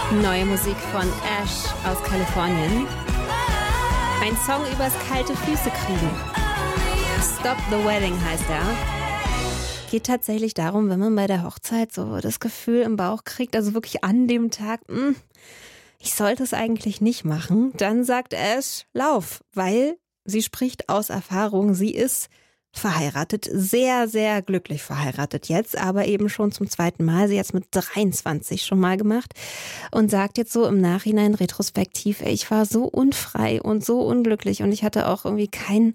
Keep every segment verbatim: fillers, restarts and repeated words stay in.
Neue Musik von Ash aus Kalifornien. Ein Song übers kalte Füße kriegen. Stop the Wedding heißt er. Geht tatsächlich darum, wenn man bei der Hochzeit so das Gefühl im Bauch kriegt, also wirklich an dem Tag, mh, ich sollte es eigentlich nicht machen, dann sagt Ash, lauf, weil sie spricht aus Erfahrung, sie ist verheiratet, sehr, sehr glücklich verheiratet jetzt, aber eben schon zum zweiten Mal. Sie hat es mit dreiundzwanzig schon mal gemacht und sagt jetzt so im Nachhinein retrospektiv, ey, ich war so unfrei und so unglücklich und ich hatte auch irgendwie kein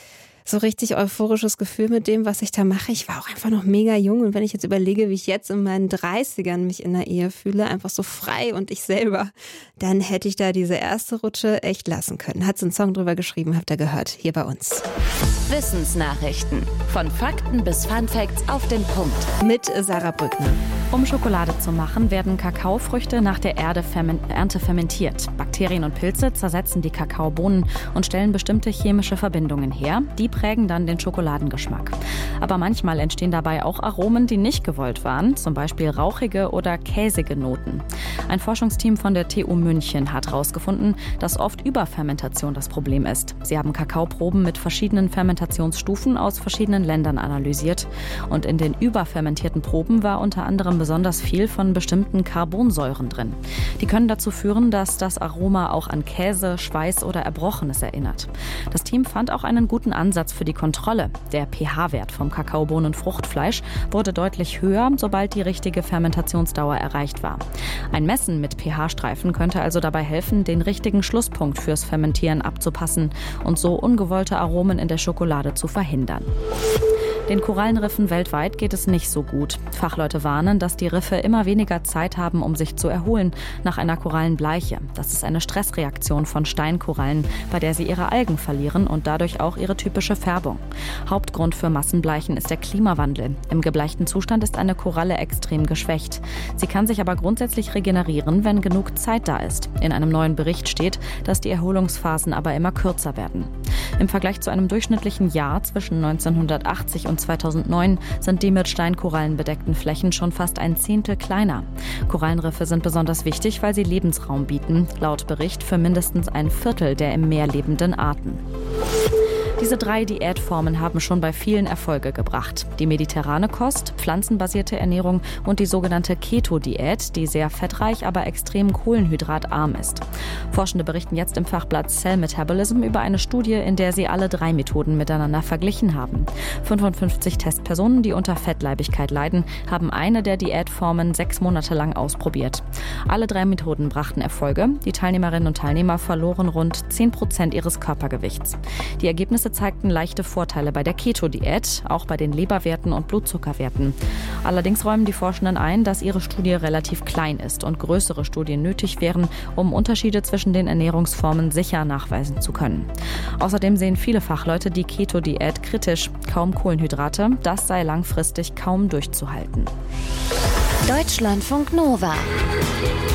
so richtig euphorisches Gefühl mit dem, was ich da mache. Ich war auch einfach noch mega jung und wenn ich jetzt überlege, wie ich jetzt in meinen dreißigern mich in der Ehe fühle, einfach so frei und ich selber, dann hätte ich da diese erste Rutsche echt lassen können. Hat sie einen Song drüber geschrieben, habt ihr gehört, hier bei uns. Wissensnachrichten. Von Fakten bis Funfacts auf den Punkt. Mit Sarah Brückner. Um Schokolade zu machen, werden Kakaofrüchte nach der Erde fermen- Ernte fermentiert. Bakterien und Pilze zersetzen die Kakaobohnen und stellen bestimmte chemische Verbindungen her. Die prägen dann den Schokoladengeschmack. Aber manchmal entstehen dabei auch Aromen, die nicht gewollt waren, zum Beispiel rauchige oder käsige Noten. Ein Forschungsteam von der T U München hat herausgefunden, dass oft Überfermentation das Problem ist. Sie haben Kakaoproben mit verschiedenen Fermentationsstufen aus verschiedenen Ländern analysiert. Und in den überfermentierten Proben war unter anderem besonders viel von bestimmten Carbonsäuren drin. Die können dazu führen, dass das Aroma auch an Käse, Schweiß oder Erbrochenes erinnert. Das Team fand auch einen guten Ansatz für die Kontrolle. Der pH-Wert vom Kakaobohnen-Fruchtfleisch wurde deutlich höher, sobald die richtige Fermentationsdauer erreicht war. Ein Messen mit pH-Streifen könnte also dabei helfen, den richtigen Schlusspunkt fürs Fermentieren abzupassen und so ungewollte Aromen in der Schokolade zu verhindern. Den Korallenriffen weltweit geht es nicht so gut. Fachleute warnen, dass die Riffe immer weniger Zeit haben, um sich zu erholen nach einer Korallenbleiche. Das ist eine Stressreaktion von Steinkorallen, bei der sie ihre Algen verlieren und dadurch auch ihre typische Färbung. Hauptgrund für Massenbleichen ist der Klimawandel. Im gebleichten Zustand ist eine Koralle extrem geschwächt. Sie kann sich aber grundsätzlich regenerieren, wenn genug Zeit da ist. In einem neuen Bericht steht, dass die Erholungsphasen aber immer kürzer werden. Im Vergleich zu einem durchschnittlichen Jahr zwischen neunzehnhundertachtzig und zweitausendneun sind die mit Steinkorallen bedeckten Flächen schon fast ein Zehntel kleiner. Korallenriffe sind besonders wichtig, weil sie Lebensraum bieten, laut Bericht für mindestens ein Viertel der im Meer lebenden Arten. Diese drei Diätformen haben schon bei vielen Erfolge gebracht. Die mediterrane Kost, pflanzenbasierte Ernährung und die sogenannte Keto-Diät, die sehr fettreich, aber extrem kohlenhydratarm ist. Forschende berichten jetzt im Fachblatt Cell Metabolism über eine Studie, in der sie alle drei Methoden miteinander verglichen haben. fünfundfünfzig Testpersonen, die unter Fettleibigkeit leiden, haben eine der Diätformen sechs Monate lang ausprobiert. Alle drei Methoden brachten Erfolge. Die Teilnehmerinnen und Teilnehmer verloren rund zehn Prozent ihres Körpergewichts. Die Ergebnisse zeigten leichte Vorteile bei der Keto-Diät, auch bei den Leberwerten und Blutzuckerwerten. Allerdings räumen die Forschenden ein, dass ihre Studie relativ klein ist und größere Studien nötig wären, um Unterschiede zwischen den Ernährungsformen sicher nachweisen zu können. Außerdem sehen viele Fachleute die Keto-Diät kritisch. Kaum Kohlenhydrate, das sei langfristig kaum durchzuhalten. Deutschlandfunk Nova.